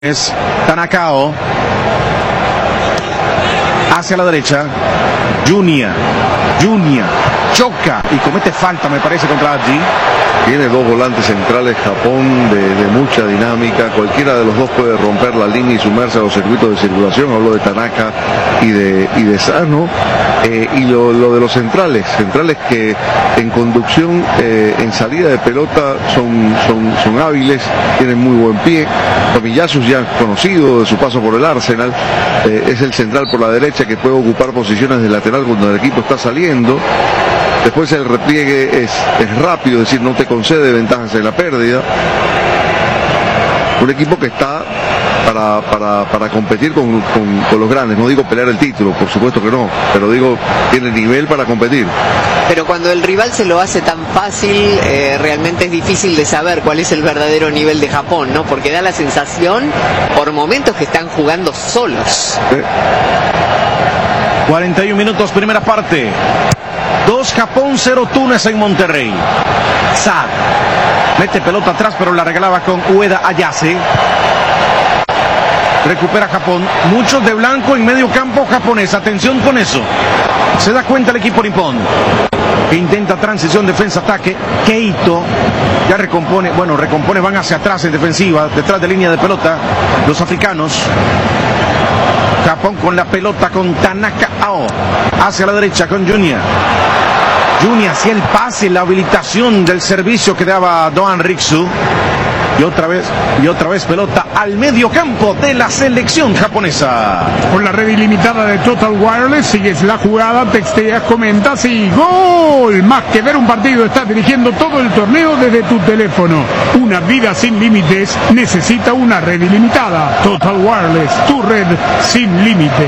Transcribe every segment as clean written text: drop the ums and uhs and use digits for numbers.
Es Tanakao hacia la derecha. Junia choca y comete falta, me parece, contra Adji. Tiene dos volantes centrales Japón de mucha dinámica. Cualquiera de los dos puede romper la línea y sumarse a los circuitos de circulación. Hablo de Tanaka y de Sano. Y lo de los centrales que en conducción, en salida de pelota son hábiles, tienen muy buen pie. Tomiyasu, ya conocido de su paso por el Arsenal, es el central por la derecha que puede ocupar posiciones de lateral cuando el equipo está saliendo. Después el repliegue es rápido, es decir, no te concede ventajas en la pérdida. Un equipo que está para competir con los grandes. No digo pelear el título, por supuesto que no, pero digo, tiene nivel para competir. Pero cuando el rival se lo hace tan fácil, realmente es difícil de saber cuál es el verdadero nivel de Japón, ¿no? Porque da la sensación por momentos que están jugando solos. 41 minutos, primera parte. 2 Japón, 0 Túnez en Monterrey. Sad mete pelota atrás, pero la regalaba con Ueda Ayase. Recupera Japón. Muchos de blanco en medio campo japonés. Atención con eso. Se da cuenta el equipo nipón. Intenta transición, defensa-ataque. Keito ya recompone. Bueno, recompone, van hacia atrás en defensiva, detrás de línea de pelota. Los africanos. Japón con la pelota con Tanakao. Hacia la derecha con Junia hacía el pase, la habilitación del servicio que daba Doan Riksu. Y otra vez pelota al medio campo de la selección japonesa. Con la red ilimitada de Total Wireless, sigues la jugada, texteas, comentas y ¡gol! Más que ver un partido, estás dirigiendo todo el torneo desde tu teléfono. Una vida sin límites necesita una red ilimitada. Total Wireless, tu red sin límites.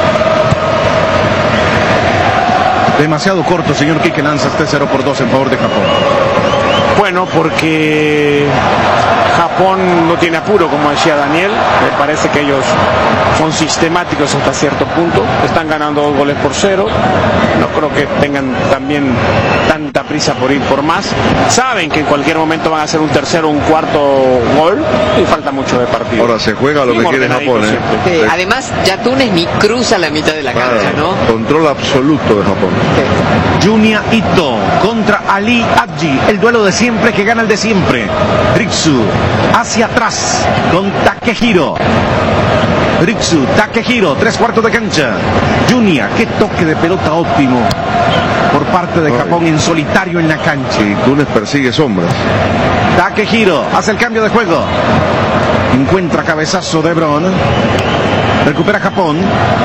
Demasiado corto, señor Quique, lanza este 0-2 en favor de Japón. Bueno, porque Japón no tiene apuro, como decía Daniel. Me parece que ellos son sistemáticos hasta cierto punto. Están ganando 2 goles por 0. No creo que tengan también tanta prisa por ir por más. Saben que en cualquier momento van a hacer un tercero o un cuarto gol y falta mucho de partido. Ahora se juega lo que quiere Japón. Sí, además, ya Túnez ni cruza la mitad de la cancha, ¿no? Control absoluto de Japón. Sí. Junia Ito contra Ali Adji. El duelo de siempre que gana el de siempre. Riksu hacia atrás con Takehiro. Riksu, Takehiro, 3/4 de cancha. Junia, qué toque de pelota óptimo por parte de Japón en solitario en la cancha. Y Túnez persigue sombras. Takehiro hace el cambio de juego. Encuentra cabezazo de Bron. Recupera Japón.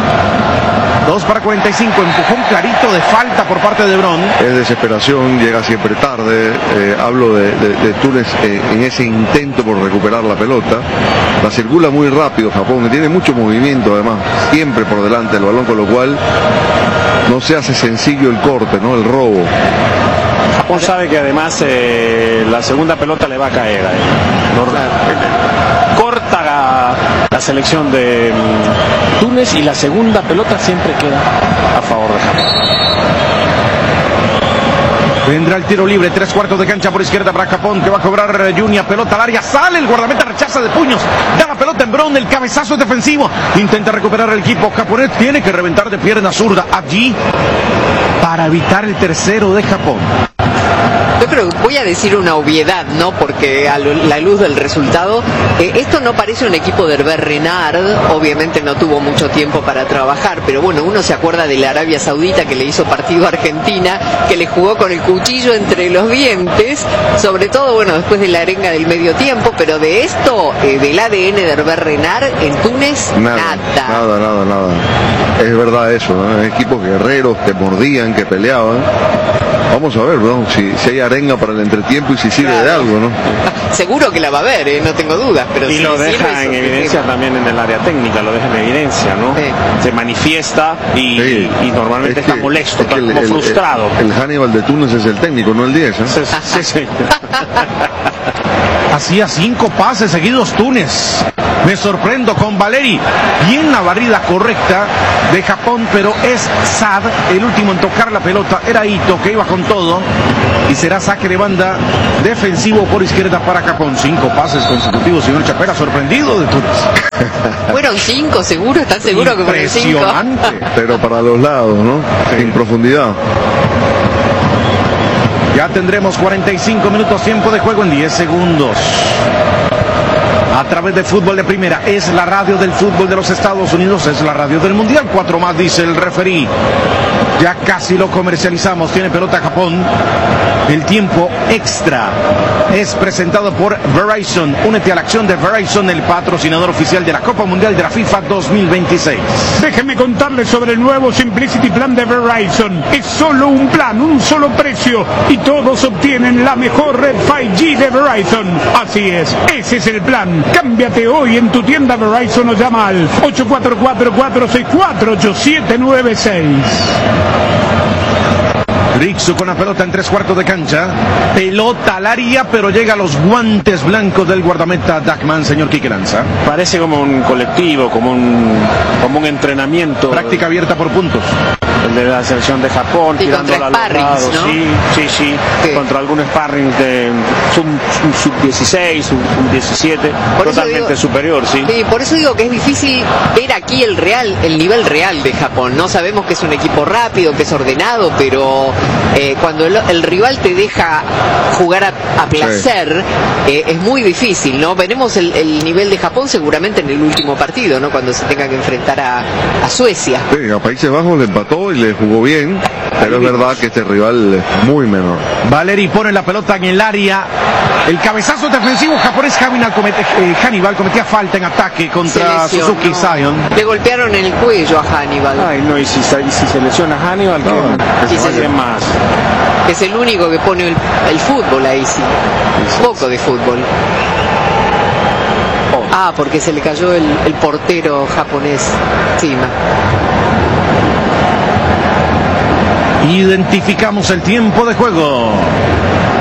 2/45, empujón clarito de falta por parte de Bron. Es desesperación, llega siempre tarde. Hablo de Túnez en ese intento por recuperar la pelota. La circula muy rápido Japón, que tiene mucho movimiento además, siempre por delante del balón, con lo cual no se hace sencillo el corte, ¿no? El robo. Japón sabe que además la segunda pelota le va a caer. Corta la selección de Túnez y la segunda pelota siempre queda a favor de Japón. Vendrá el tiro libre, 3/4 de cancha por izquierda para Japón, que va a cobrar Junia, pelota al área, sale el guardameta, rechaza de puños, da la pelota en Bron, el cabezazo es defensivo, intenta recuperar el equipo japonés, tiene que reventar de pierna zurda allí para evitar el tercero de Japón. Yo creo que voy a decir una obviedad, ¿no? Porque a la luz del resultado, esto no parece un equipo de Hervé Renard, obviamente no tuvo mucho tiempo para trabajar, pero bueno, uno se acuerda de la Arabia Saudita que le hizo partido a Argentina, que le jugó con el cuchillo entre los dientes, sobre todo, bueno, después de la arenga del medio tiempo, pero de esto, del ADN de Hervé Renard, en Túnez, nada. Es verdad eso, ¿no? Equipos guerreros que mordían, que peleaban. Vamos a ver, ¿no? Si hay arenga para el entretiempo y si sirve de algo, ¿no? Seguro que la va a haber, no tengo dudas. Pero y si lo deja en evidencia también en el área técnica, lo deja en evidencia, ¿no? Sí. Se manifiesta y normalmente está molesto, está como frustrado. El Hannibal de Túnez es el técnico, no el 10, ¿eh? Sí. Hacía 5 pases seguidos Túnez. Me sorprendo con Valeri. Bien la barrida correcta de Japón, pero es Sad el último en tocar la pelota. Era Ito que iba con todo. Y será saque de banda defensivo por izquierda para Japón. 5 pases consecutivos, señor Chapela. Sorprendido de Túnez. Fueron 5, seguro. ¿Estás seguro que fueron 5? Impresionante. Pero para los lados, ¿no? Sí. En profundidad. Ya tendremos 45 minutos tiempo de juego en 10 segundos. A través de Fútbol de Primera, es la radio del fútbol de los Estados Unidos, es la radio del Mundial. 4 más, dice el referí. Ya casi lo comercializamos. Tiene pelota Japón. El tiempo extra es presentado por Verizon. Únete a la acción de Verizon, el patrocinador oficial de la Copa Mundial de la FIFA 2026. Déjenme contarles sobre el nuevo Simplicity Plan de Verizon. Es solo un plan, un solo precio, y todos obtienen la mejor red 5G de Verizon. Así es, ese es el plan. Cámbiate hoy en tu tienda Verizon o llama al 844-464-8796. Rixu con la pelota en 3/4 de cancha. Pelota al área, pero llega a los guantes blancos del guardameta Dachmann, señor Quique Lanza. Parece como un colectivo, como un entrenamiento. Práctica abierta por puntos. El de la selección de Japón, y tirando contra a los sparrings, lados. ¿no? Sí. Sí. Contra algún sparring de un sub-16, un 17, totalmente superior, sí. Sí, por eso digo que es difícil ver aquí el nivel real de Japón. No sabemos que es un equipo rápido, que es ordenado, pero cuando el rival te deja jugar a placer, es muy difícil, ¿no? Veremos el nivel de Japón seguramente en el último partido, ¿no? Cuando se tenga que enfrentar a Suecia. Sí, a Países Bajos le empató y le jugó bien, pero es verdad que este rival es muy menor. Valeri pone la pelota en el área. El cabezazo defensivo japonés Hannibal cometía falta en ataque contra Suzuki Zion. Le golpearon en el cuello a Hannibal. Ay, no, y si se lesiona Hannibal, que se vaya más. Es el único que pone el fútbol ahí, sí. Poco de fútbol. Ah, porque se le cayó el portero japonés encima. Identificamos el tiempo de juego.